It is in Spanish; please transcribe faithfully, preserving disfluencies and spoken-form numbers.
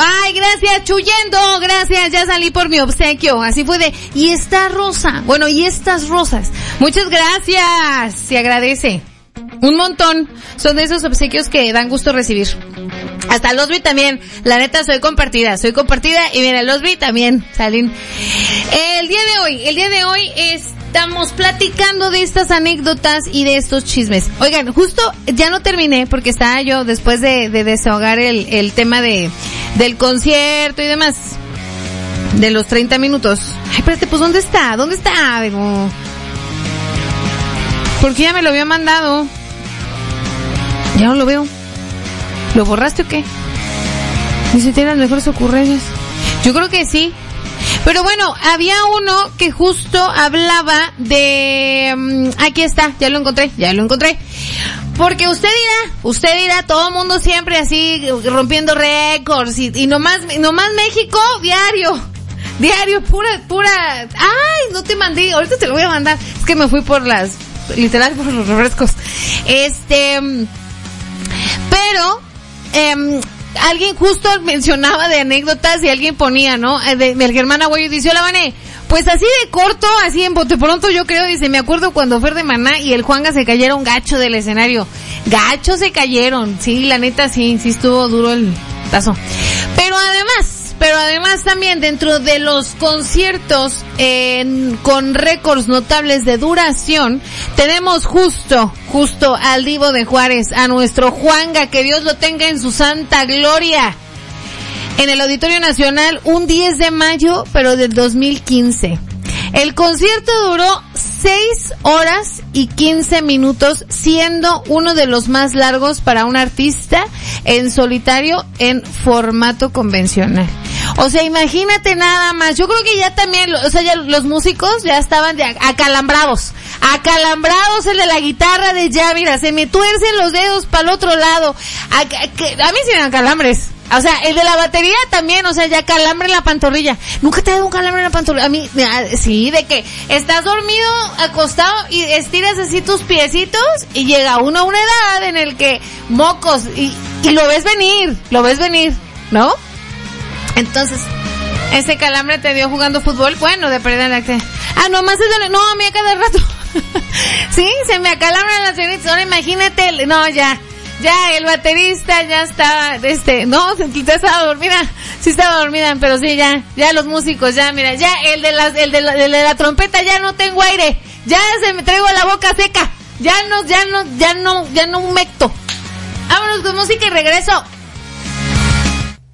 Ay, gracias, Chuyendo, gracias, ya salí por mi obsequio. Así fue de, y esta rosa, bueno, y estas rosas. Muchas gracias, se agradece. Un montón, son de esos obsequios que dan gusto recibir. Hasta los vi también, la neta soy compartida, soy compartida y mira, los vi también, salen. El día de hoy, el día de hoy estamos platicando de estas anécdotas y de estos chismes. Oigan, justo ya no terminé porque estaba yo después de, de desahogar el, el tema de, del concierto y demás, de los treinta minutos. Ay, espérate, pues ¿dónde está? ¿Dónde está? Digo, porque ya me lo había mandado. Ya no lo veo. ¿Lo borraste o qué? Dice, tiene las mejores ocurrencias. Yo creo que sí. Pero bueno, había uno que justo hablaba de... Um, aquí está, ya lo encontré, ya lo encontré. Porque usted dirá, usted dirá, todo el mundo siempre así, rompiendo récords. Y, y nomás, nomás México, diario. Diario, pura, pura... Ay, no te mandé, ahorita te lo voy a mandar. Es que me fui por las... Literal, por los refrescos. Este... Pero... Eh, alguien justo mencionaba de anécdotas y alguien ponía, ¿no? De, del Germán Aguayo dice, hola, Vane, pues así de corto, así en bote pronto yo creo, dice, me acuerdo cuando Fer de Maná y el Juanga se cayeron gacho del escenario. Gacho se cayeron, sí, la neta sí, sí estuvo duro el tazo. Pero además, pero además también dentro de los conciertos eh, con récords notables de duración, tenemos justo, justo al Divo de Juárez, a nuestro Juanga, que Dios lo tenga en su santa gloria, en el Auditorio Nacional, un diez de mayo, pero del dos mil quince. El concierto duró seis horas y quince minutos, siendo uno de los más largos para un artista en solitario en formato convencional. O sea, imagínate nada más. Yo creo que ya también, o sea, ya los músicos ya estaban ya acalambrados. Acalambrados, el de la guitarra de ya, mira, se me tuercen los dedos para el otro lado. A, a, a mí sí me dan calambres. O sea, el de la batería también, o sea, ya calambre en la pantorrilla. ¿Nunca te ha dado un calambre en la pantorrilla? A mí, sí, de que estás dormido, acostado, y estiras así tus piecitos, y llega uno a una edad en el que mocos, y, y lo ves venir, lo ves venir, ¿no? Entonces, ese calambre te dio jugando fútbol, bueno, de perder la actividad. Ah, nomás es de, no, a mí a cada rato. Sí, se me acalambran las piernitas. Ahora imagínate, no, ya. Ya, el baterista ya estaba, este, no, ya estaba dormida, sí estaba dormida, pero sí, ya, ya los músicos, ya, mira, ya, el de las, el de la, el de la trompeta, ya no tengo aire, ya se me traigo la boca seca, ya no, ya no, ya no, ya no humecto. Vámonos con música y regreso